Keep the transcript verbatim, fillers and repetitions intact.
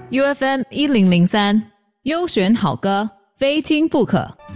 U F M 一零零三，优选好歌，非听不可。